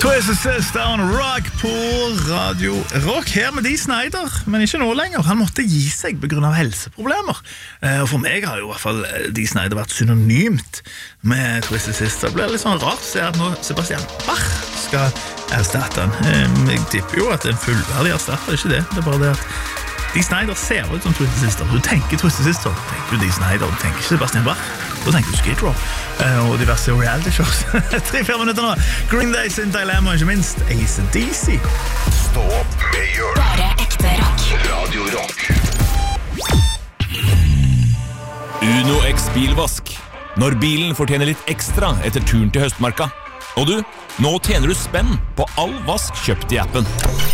Twisted Sister on Rock på Radio Rock. Her med Dee Snider, men ikke nå lenger. Han måtte gi seg på grunn av helseproblemer. Og for meg har jo I hvert fall Dee Snider vært synonymt med Twisted Sister. Det blir litt sånn rart å se at nå Sebastian Bach skal erstatte han. Jeg tipper jo at det en fullverdig erstatter, ikke det. Det bare det at Dee Snider ser ut som Twisted Sister. Du tenker Twisted Sister, tenker du Dee Snider, du tenker ikke Sebastian Bach. Da tenker du Skid Row og diverse reality shows. 3-4 minutter nå. Green Day sin Dilemma, ikke minst AC/DC. Stå opp med Jørn. Bare ekte rock. Radio Rock. Uno X bilvask. Når bilen fortjener litt ekstra etter turen til høstmarka. Og du, nå tjener du spenn på all vask kjøpt I appen.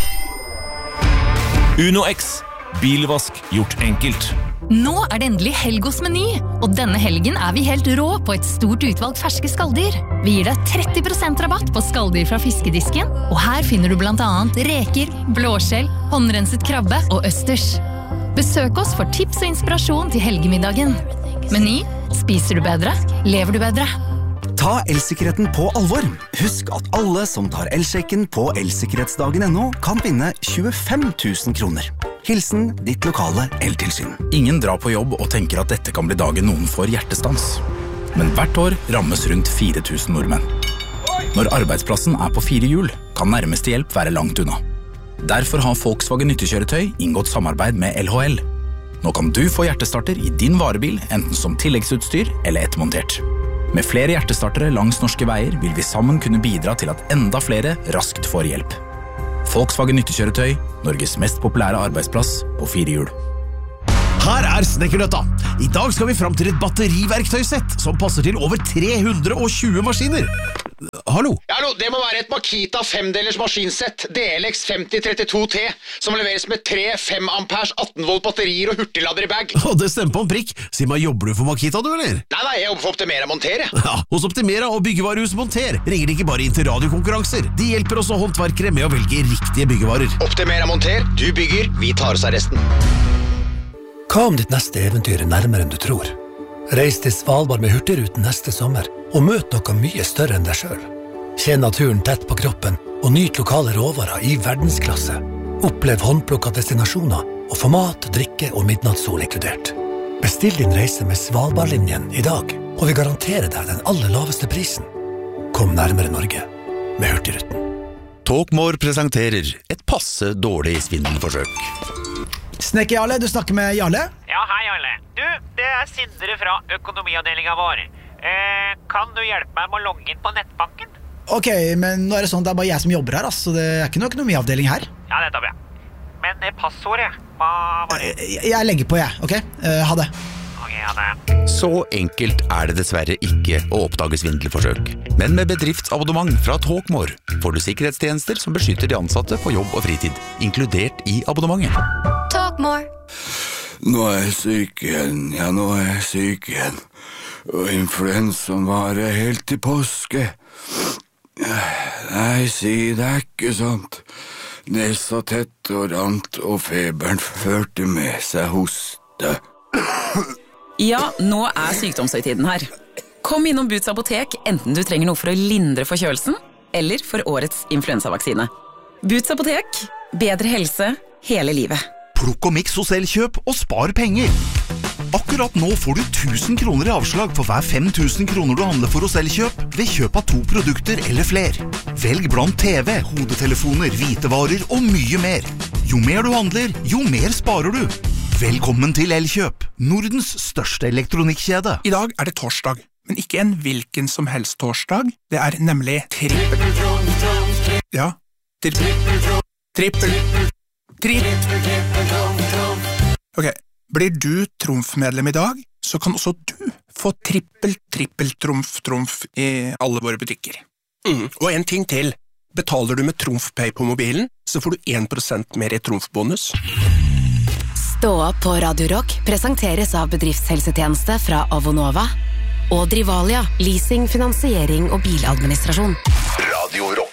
Uno X. Bilvask gjort enkelt. Nå det endelig helg hos Meny, og denne helgen vi helt rå på et stort utvalg ferske skalldyr. Vi gir deg 30% rabatt på skalldyr fra fiskedisken, og her finner du blant annet reker, blåskjell, håndrenset krabbe og østers. Besøk oss for tips og inspirasjon til helgemiddagen. Meny, spiser du bedre, lever du bedre. Ta elsikkerheten på alvor. Husk at alle som tar elsjekken på elsikkerhetsdagen.no kan vinne 25 000 kroner. Hilsen ditt lokale eltilsyn. Ingen drar på jobb og tenker at dette kan bli dagen noen får hjertestans. Men hvert år rammes rundt 4000 nordmenn. Når arbeidsplassen på 4 hjul, kan nærmeste hjelp være langt unna. Derfor har Volkswagen nyttekjøretøy inngått samarbeid med LHL. Nå kan du få hjertestarter I din varebil, enten som tilleggsutstyr eller ettermontert. Med flere hjertestartere langs norske veier vil vi sammen kunne bidra til at enda flere raskt får hjelp. Volkswagen nyttekjøretøy, Norges mest populære arbeidsplass på 4 hjul. Her Snekkernøtta. I dag skal vi frem til et batteriverktøysett som passer til over 320 maskiner. Hallo? Hallo, det må være et Makita 5-delers maskinsett DLX 5032T som leveres med 3 5 amperes 18 volt batterier og hurtiglader I bag. Det stemmer på en prikk. Si meg, jobber du for Makita du, eller? Nei, jeg jobber for Optimera Monter. Ja, hos Optimera og byggevarehus Monter ringer de ikke bare inn til radiokonkurranser. De hjelper også håndverkere med å velge riktige byggevarer. Optimera Monter, du bygger, vi tar oss av resten. Hva om ditt neste eventyr nærmere enn du tror? Reis til Svalbard med Hurtigruten neste sommer og møt noe mye større enn deg selv. Kjenn naturen tett på kroppen og nyt lokale råvarer I verdensklasse. Opplev håndplukket destinasjoner og få mat, drikke og midnattssol inkludert. Bestill din reise med Svalbardlinjen I dag, og vi garanterer deg den aller laveste prisen. Kom nærmere Norge med Hurtigruten. Talkmore presenterer et passe dårlig svindelforsøk. Snekker Jarle, du snakker med Jarle? Ja, hei Jarle. Du, det Sindre fra økonomiavdelingen vår. Kan du hjelpe meg med å logge inn på nettbanken? Ok, men nå det sånn at det bare jeg som jobber her, så det ikke noen økonomiavdeling her. Ja, det tar jeg. Men passordet, hva var det? Jeg legger på, ok? Ha det. Ok, ha det. Så enkelt det dessverre ikke å oppdage svindelforsøk. Men med bedriftsabonnement fra Talkmore får du sikkerhetstjenester som beskytter de ansatte på jobb og fritid, inkludert I abonnementet. Talkmore. Nå jeg syk igjen, ja, nå jeg syk igjen. Og influensaen varer helt til påske. Nei, si det ikke sånt. Nesa tett og rant, og feberen førte med seg hoste. Ja, nå sykdomshøytiden her. Kom innom Boots apotek, enten du trenger noe for å lindre forkjølelsen, eller for årets influensavaksine. Boots apotek, bedre helse, hele livet. Plukk og miks hos Elkjøp og spar penger. Akkurat nå får du 1000 kroner I avslag for hver 5000 kroner du handler for hos Elkjøp ved kjøp av 2 produkter eller fler. Velg blant TV, hodetelefoner, hvitevarer og mye mer. Jo mer du handler, jo mer sparer du. Velkommen til Elkjøp, Nordens største elektronikkjede. I dag det torsdag, men ikke en hvilken som helst torsdag. Det nemlig Ja, trippel. Ok, blir du trumfmedlem I dag, så kan også du få trippel-trumf I alle våre butikker. Og en ting til. Betaler du med TrumfPay på mobilen, så får du 1% mer I trumfbonus. Stå opp på Radio Rock presenteres av bedriftshelsetjeneste fra Avonova og Drivalia, leasing, finansiering og biladministrasjon. Radio Rock.